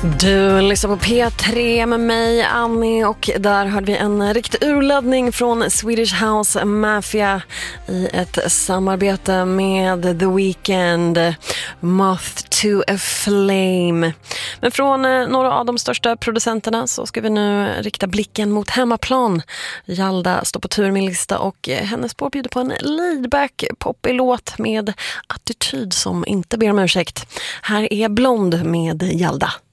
Du lyssnar på P3 med mig, Annie, och där hörde vi en riktig urladdning från Swedish House Mafia i ett samarbete med The Weeknd, Moth to a Flame. Men från några av de största producenterna så ska vi nu rikta blicken mot hemmaplan. Jalda står på tur min lista och hennes spår bjuder på en laidback poppig låt med attityd som inte ber om ursäkt. Här är Blond med Jalda.